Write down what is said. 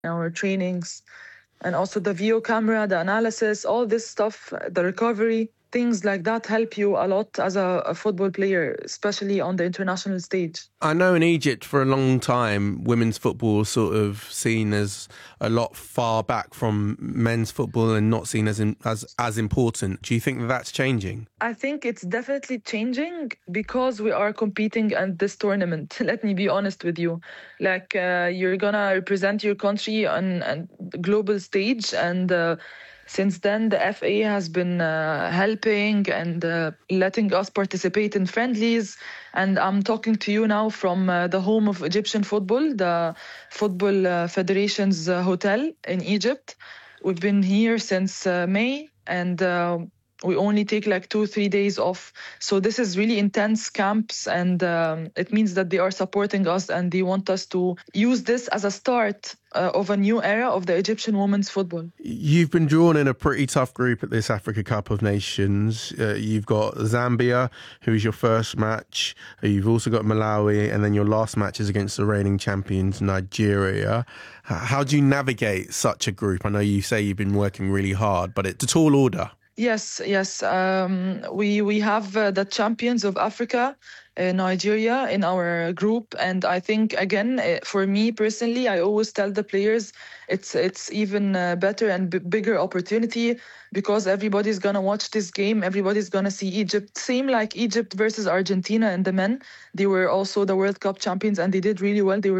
our trainings, and also the VO camera, the analysis, all this stuff, the recovery, things like that help you a lot as a football player, especially on the international stage. I know in Egypt for a long time, women's football was sort of seen as a lot far back from men's football and not seen as important. Do you think that that's changing? I think it's definitely changing because we are competing at this tournament. Let me be honest with you. Like, you're gonna represent your country on a global stage, and since then, the FA has been helping and letting us participate in friendlies. And I'm talking to you now from the home of Egyptian football, the Football Federation's hotel in Egypt. We've been here since May, and we only take like 2-3 days off. So this is really intense camps, and it means that they are supporting us and they want us to use this as a start of a new era of the Egyptian women's football. You've been drawn in a pretty tough group at this Africa Cup of Nations. You've got Zambia, who is your first match. You've also got Malawi, and then your last match is against the reigning champions, Nigeria. How do you navigate such a group? I know you say you've been working really hard, but it's a tall order. Yes. We have the champions of Africa, Nigeria, in our group, and I think again, for me personally, I always tell the players it's even better and bigger opportunity because everybody's gonna watch this game. Everybody's gonna see Egypt. Same like Egypt versus Argentina and the men. They were also the World Cup champions and they did really well. They were